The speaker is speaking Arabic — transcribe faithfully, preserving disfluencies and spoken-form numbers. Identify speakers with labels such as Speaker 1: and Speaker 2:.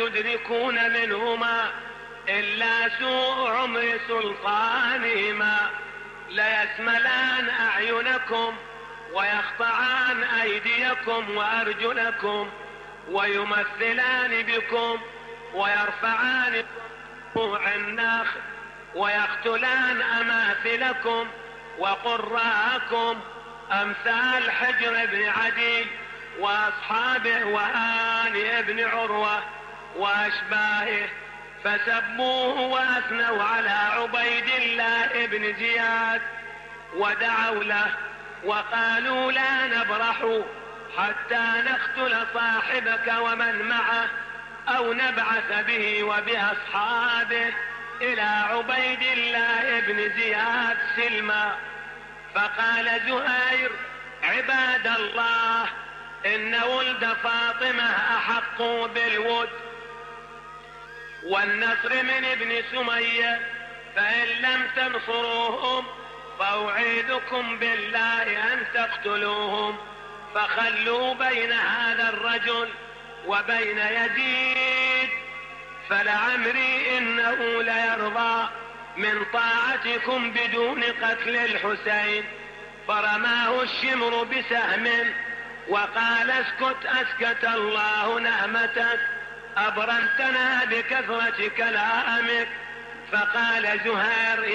Speaker 1: تدركون منهما إلا سوء عمر سلطانهما، ليسملان أعينكم ويقطعان أيديكم وأرجلكم ويمثلان بكم ويرفعان فروع النخل ويقتلان أماثلكم وقراءكم أمثال حجر بن عدي وأصحابه وهانئ بن عروة وأشباهه، فسبوه وأثنوا على عبيد الله بن زياد ودعوا له وقالوا لا نبرح حتى نقتل صاحبك ومن معه أو نبعث به وبأصحابه إلى عبيد الله بن زياد سلما. فقال زهير: عباد الله، إن ولد فاطمة أحق بالود والنصر من ابن سمية، فإن لم تنصروهم فأعيذكم بالله أن تقتلوهم، فخلوا بين هذا الرجل وبين يزيد، فلعمري إنه ليرضى من طاعتكم بدون قتل الحسين. فرماه الشمر بسهم وقال: اسكت أسكت الله نهمتك، أبرمتنا بكثرة كلامك. فقال زهير: